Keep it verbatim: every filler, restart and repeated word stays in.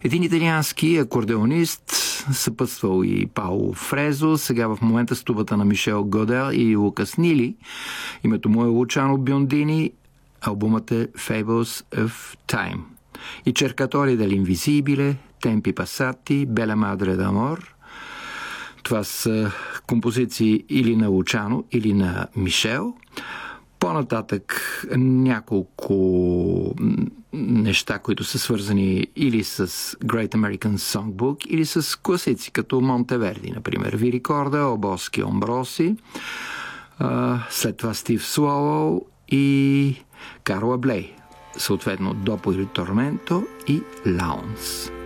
Един италиански акордеонист, съпътствал и Пауло Фрезо, сега в момента с тубата на Мишел Годел и Лукас Нили. Името му е Лучано Биондини, албумът е Fables of Time. И Cercatori dell'Invisibile, Tempi Passati, Bella Madre d'Amor. Това са композиции или на Лучано, или на Мишел. По-нататък няколко неща, които са свързани или с Great American Songbook, или с класици, като Монтеверди, например. Ви рекорда, Обоски Омброси, след това Стив Суоло и Карла Блей, съответно Допо или Торменто и Лаунс.